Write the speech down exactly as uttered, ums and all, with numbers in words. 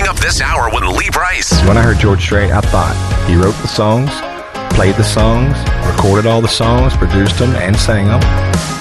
up this hour with Lee Price. When I heard George Strait, I thought he wrote the songs, played the songs, recorded all the songs, produced them, and sang them.